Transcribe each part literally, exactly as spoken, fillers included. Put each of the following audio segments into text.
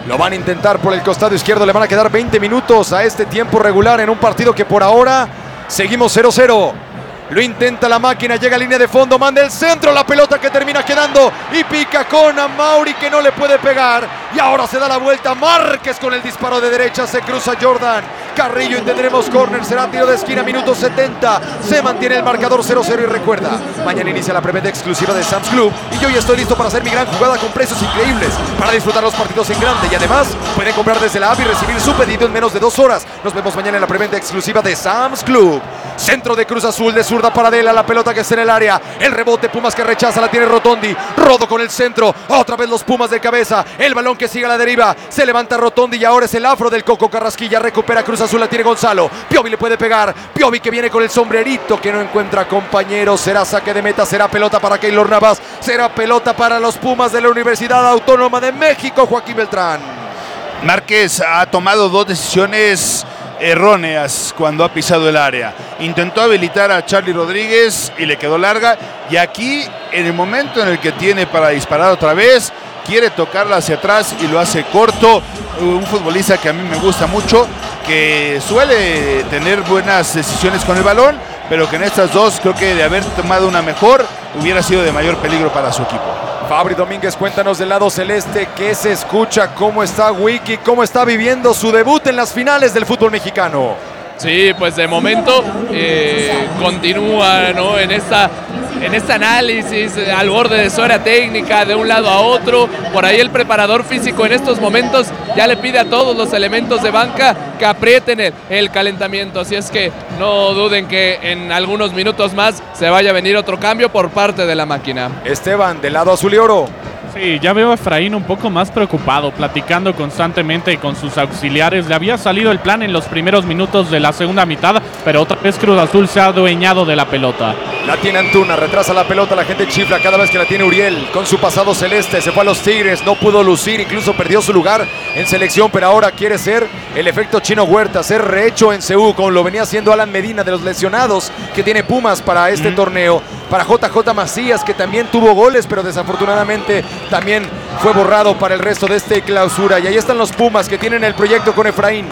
Lo van a intentar por el costado izquierdo. Le van a quedar veinte minutos a este tiempo regular en un partido que por ahora seguimos cero cero. Lo intenta la máquina, llega a línea de fondo, manda el centro, la pelota que termina quedando y pica con Amauri que no le puede pegar. Y ahora se da la vuelta Márquez con el disparo de derecha, se cruza Jordan Carrillo y tendremos córner, será tiro de esquina, minuto setenta. Se mantiene el marcador cero cero y recuerda, mañana inicia la preventa exclusiva de Sam's Club y yo ya estoy listo para hacer mi gran jugada con precios increíbles para disfrutar los partidos en grande y además pueden comprar desde la app y recibir su pedido en menos de dos horas. Nos vemos mañana en la preventa exclusiva de Sam's Club. Centro de Cruz Azul de zurda para Adela, la pelota que está en el área, el rebote, Pumas que rechaza, la tiene Rotondi, Rodo con el centro, otra vez los Pumas de cabeza, el balón que sigue a la deriva, se levanta Rotondi y ahora es el afro del Coco Carrasquilla, recupera Cruz Azul, la tiene Gonzalo, Piovi le puede pegar, Piovi que viene con el sombrerito que no encuentra compañero, será saque de meta, será pelota para Keylor Navas, será pelota para los Pumas de la Universidad Autónoma de México, Joaquín Beltrán. Márquez ha tomado dos decisiones erróneas cuando ha pisado el área. Intentó habilitar a Charlie Rodríguez y le quedó larga. Y aquí, en el momento en el que tiene para disparar otra vez, quiere tocarla hacia atrás y lo hace corto. Un futbolista que a mí me gusta mucho, que suele tener buenas decisiones con el balón, pero que en estas dos creo que de haber tomado una mejor, hubiera sido de mayor peligro para su equipo. Fabri Domínguez, cuéntanos del lado celeste, ¿qué se escucha? ¿Cómo está Wiki? ¿Cómo está viviendo su debut en las finales del fútbol mexicano? Sí, pues de momento eh, continúa, ¿no? en, esta, en este análisis al borde de su área técnica, de un lado a otro. Por ahí el preparador físico en estos momentos ya le pide a todos los elementos de banca que aprieten el, el calentamiento. Así es que no duden que en algunos minutos más se vaya a venir otro cambio por parte de la máquina. Esteban, del lado azul y oro. Sí, ya veo a Efraín un poco más preocupado, platicando constantemente con sus auxiliares. Le había salido el plan en los primeros minutos de la segunda mitad, pero otra vez Cruz Azul se ha adueñado de la pelota. La tiene Antuna, retrasa la pelota, la gente chifla cada vez que la tiene Uriel. Con su pasado celeste, se fue a los Tigres, no pudo lucir, incluso perdió su lugar en selección, pero ahora quiere ser el efecto Chino Huerta, ser rehecho en C U, como lo venía haciendo Alan Medina, de los lesionados que tiene Pumas para este mm. torneo. Para J J Macías, que también tuvo goles, pero desafortunadamente también fue borrado para el resto de este clausura. Y ahí están los Pumas que tienen el proyecto con Efraín.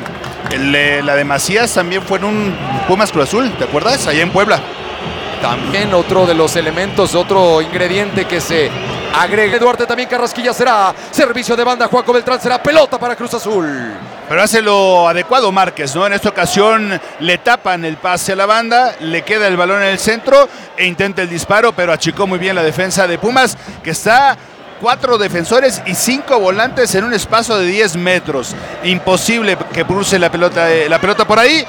El, la de Macías también fue en un Pumas Cruz Azul, ¿te acuerdas? Allá en Puebla. También otro de los elementos, otro ingrediente que se agrega. Duarte también, Carrasquilla será servicio de banda, Juaco Beltrán será pelota para Cruz Azul. Pero hace lo adecuado Márquez, ¿no? En esta ocasión le tapan el pase a la banda, le queda el balón en el centro e intenta el disparo, pero achicó muy bien la defensa de Pumas, que está cuatro defensores y cinco volantes en un espacio de diez metros. Imposible que cruce la pelota, la pelota por ahí.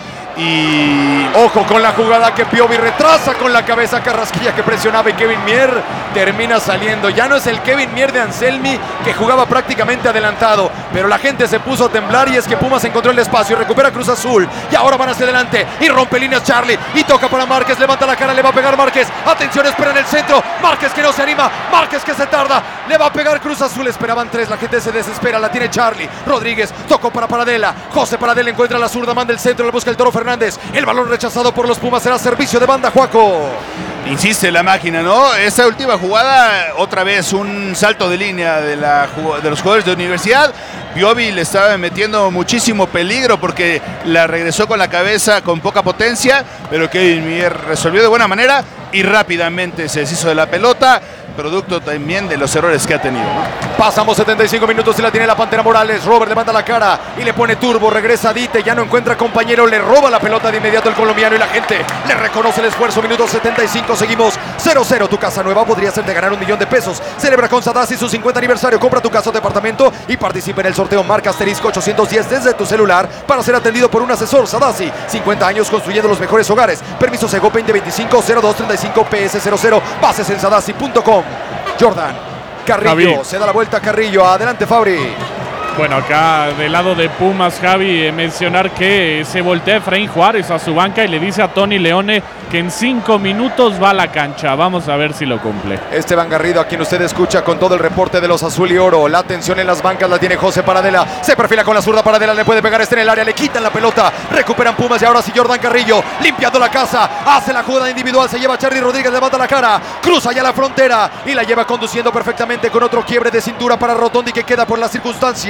Y ojo con la jugada que Piovi retrasa con la cabeza, Carrasquilla que presionaba y Kevin Mier termina saliendo. Ya no es el Kevin Mier de Anselmi que jugaba prácticamente adelantado, pero la gente se puso a temblar y es que Pumas encontró el espacio y recupera Cruz Azul y ahora van hacia adelante y rompe líneas Charlie y toca para Márquez, levanta la cara, le va a pegar Márquez, atención, espera en el centro, Márquez que no se anima, Márquez que se tarda, le va a pegar Cruz Azul, esperaban tres, la gente se desespera, la tiene Charlie, Rodríguez, tocó para Paradela, José Paradela encuentra la zurda, manda el centro, le busca el Toro Fernández, el balón rechazado por los Pumas, será servicio de banda, Juaco. Insiste la máquina, ¿no? Esta última jugada, otra vez un salto de línea de, la, de los jugadores de Universidad. Piovi le estaba metiendo muchísimo peligro porque la regresó con la cabeza con poca potencia, pero Kevin Mier resolvió de buena manera y rápidamente se deshizo de la pelota, producto también de los errores que ha tenido, ¿no? Pasamos setenta y cinco minutos y la tiene la Pantera Morales. Robert levanta la cara y le pone turbo, regresa Dite, ya no encuentra compañero, le roba la pelota de inmediato el colombiano y la gente le reconoce el esfuerzo. Minuto setenta y cinco, seguimos cero cero. Tu casa nueva podría hacerte ganar un millón de pesos. Celebra con Sadasi su cincuenta aniversario, compra tu casa o departamento y participa en el sorteo. Marca asterisco ochocientos diez desde tu celular para ser atendido por un asesor. Sadasi, cincuenta años construyendo los mejores hogares. Permiso Sego veinte veinticinco cero dos treinta y cinco P S cero cero. Bases en sadasi punto com. Jordan Carrillo, Javi. Se da la vuelta Carrillo, adelante Fabri. Bueno, acá del lado de Pumas, Javi, eh, mencionar que se voltea Efraín Juárez a su banca y le dice a Tony Leone que en cinco minutos va a la cancha. Vamos a ver si lo cumple. Esteban Garrido, a quien usted escucha con todo el reporte de los azul y oro. La atención en las bancas la tiene José Paradela. Se perfila con la zurda, Paradela le puede pegar, está en el área, le quitan la pelota. Recuperan Pumas y ahora sí Jordan Carrillo, limpiando la casa. Hace la jugada individual, se lleva a Charly Rodríguez, levanta la cara. Cruza ya la frontera y la lleva conduciendo perfectamente con otro quiebre de cintura para Rotondi que queda por la circunstancia.